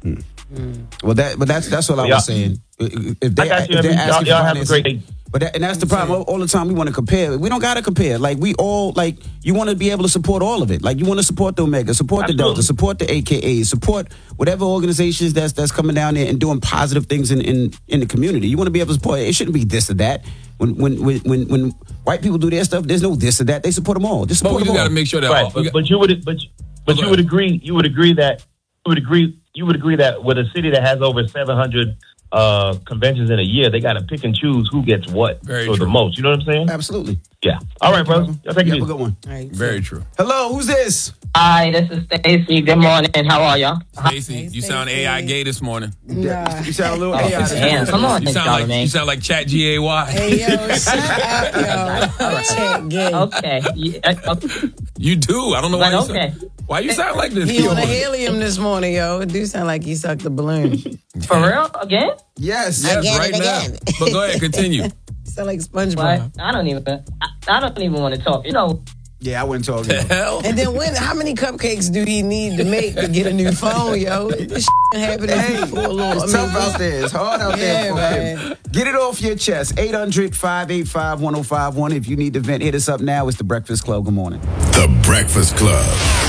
Well, that's what I was saying. If I got you. Y'all have a great day. And that's the problem. All the time we want to compare. We don't got to compare. Like, we all, like, you want to be able to support all of it. Like, you want to support the Omega, support the Delta, support the AKA, support whatever organizations that's coming down there and doing positive things in the community. You want to be able to support it. It shouldn't be this or that. When white people do their stuff, there's no this or that. They support them all. Just support them all. But we got to make sure that. Right. But you would agree that with a city that has over 700 conventions in a year, they got to pick and choose who gets what the most. You know what I'm saying? Absolutely. Yeah. All right, bro. Y'all take it easy. Have a good one. Right, very true. Hello, who's this? Hi, this is Stacy. Good morning. How are y'all? Stacy, you sound AI gay this morning. Nah. You sound a little AI. Damn, come on, you sound like Chat GAY. Hey, yo, shut up, yo. Chat gay. Okay. You do. I don't know why. Why you sound like this? He on a helium this morning, yo. It do sound like he sucked the balloon. For real? Again? Yes, right now. But go ahead, continue. Sound like SpongeBob. I don't even want to talk. You know. Yeah, I wouldn't talk. Hell. And then how many cupcakes do he need to make to get a new phone, yo? This happening for a little. It's tough out there. It's hard out there for him. Get it off your chest. 800-585-1051. If you need to vent, hit us up now. It's The Breakfast Club. Good morning. The Breakfast Club.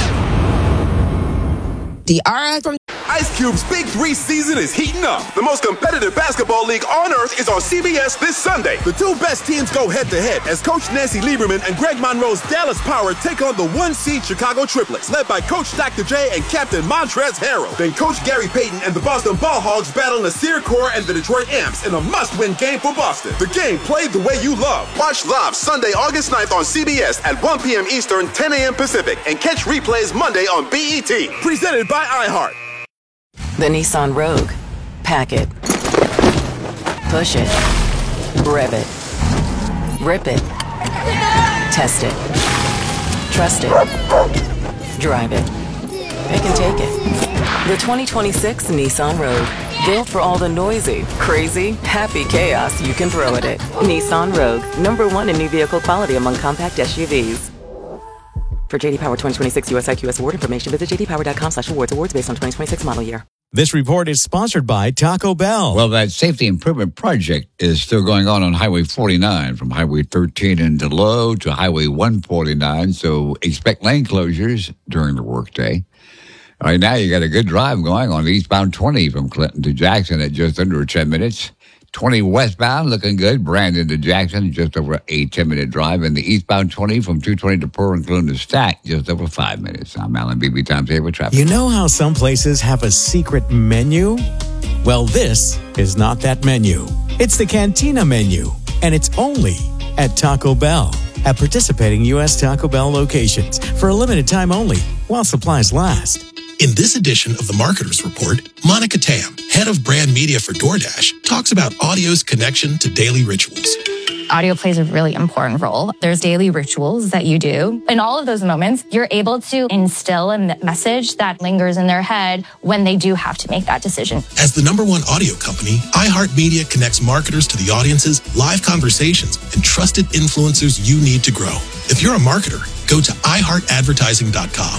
DRI from Ice Cube's Big 3 season is heating up. The most competitive basketball league on earth is on CBS this Sunday. The two best teams go head-to-head as Coach Nancy Lieberman and Greg Monroe's Dallas Power take on the 1-seed Chicago Triplets, led by Coach Dr. J and Captain Montrezl Harrell. Then Coach Gary Payton and the Boston Ball Hogs battle Nasir Kaur and the Detroit Amps in a must-win game for Boston. The game played the way you love. Watch live Sunday, August 9th on CBS at 1 p.m. Eastern, 10 a.m. Pacific, and catch replays Monday on BET. Presented by iHeart. the Nissan Rogue. Pack it. Push it. Rev it. Rip it. Test it. Trust it. Drive it. Pick and take it. The 2026 Nissan Rogue. Built for all the noisy, crazy, happy chaos you can throw at it. Nissan Rogue. #1 in new vehicle quality among compact SUVs. For JD Power 2026 US IQS award information, visit jdpower.com/awards. Awards based on 2026 model year. This report is sponsored by Taco Bell. Well, that safety improvement project is still going on Highway 49 from Highway 13 in DeLoe to Highway 149. So expect lane closures during the workday. Right now, you got a good drive going on eastbound 20 from Clinton to Jackson at just under 10 minutes. 20 westbound looking good. Brandon to Jackson, just over a 10-minute drive. And the eastbound 20 from 220 to Pearl, including to Stack, just over 5 minutes. I'm Alan BB, time saver traffic. You know how some places have a secret menu? Well, this is not that menu. It's the Cantina menu, and it's only at Taco Bell. At participating U.S. Taco Bell locations for a limited time only, while supplies last. In this edition of the Marketers Report, Monica Tam, head of brand media for DoorDash, talks about audio's connection to daily rituals. Audio plays a really important role. There's daily rituals that you do. In all of those moments, you're able to instill a message that lingers in their head when they do have to make that decision. As the #1 audio company, iHeartMedia connects marketers to the audiences, live conversations, and trusted influencers you need to grow. If you're a marketer, go to iHeartAdvertising.com.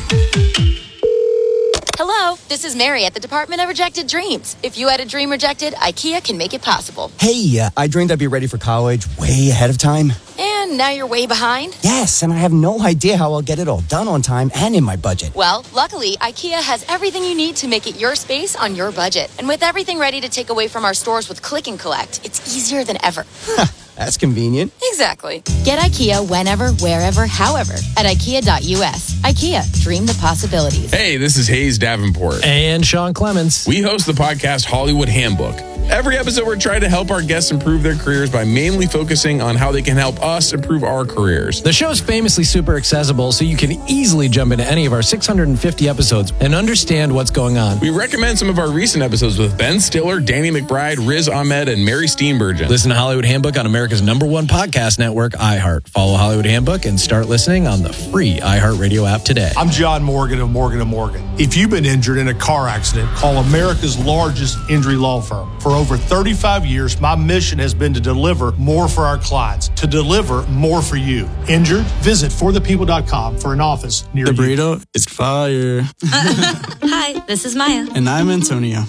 Hello, this is Mary at the Department of Rejected Dreams. If you had a dream rejected, IKEA can make it possible. Hey, I dreamed I'd be ready for college way ahead of time. And now you're way behind? Yes, and I have no idea how I'll get it all done on time and in my budget. Well, luckily, IKEA has everything you need to make it your space on your budget. And with everything ready to take away from our stores with Click and Collect, it's easier than ever. That's convenient. Exactly. Get IKEA whenever, wherever, however at IKEA.us. IKEA, dream the possibilities. Hey, this is Hayes Davenport. And Sean Clements. We host the podcast Hollywood Handbook. Every episode, we're trying to help our guests improve their careers by mainly focusing on how they can help us improve our careers. The show is famously super accessible, so you can easily jump into any of our 650 episodes and understand what's going on. We recommend some of our recent episodes with Ben Stiller, Danny McBride, Riz Ahmed, and Mary Steenburgen. Listen to Hollywood Handbook on America's #1 podcast network, iHeart. Follow Hollywood Handbook and start listening on the free iHeartRadio app today. I'm John Morgan of Morgan & Morgan. If you've been injured in a car accident, call America's largest injury law firm. For over 35 years, my mission has been to deliver more for our clients, to deliver more for you. Injured? Visit forthepeople.com for an office near you. The burrito is fire. Hi, this is Maya. And I'm Antonio.